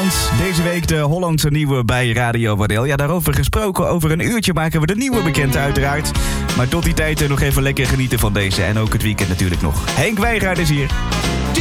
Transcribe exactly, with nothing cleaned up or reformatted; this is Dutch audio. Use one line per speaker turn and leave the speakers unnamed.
Holland. Deze week de Hollandse nieuwe bij Radio Wadel. Ja, daarover gesproken. Over een uurtje maken we de nieuwe bekend uiteraard. Maar tot die tijd nog even lekker genieten van deze. En ook het weekend natuurlijk nog. Henk Wijngaard is hier.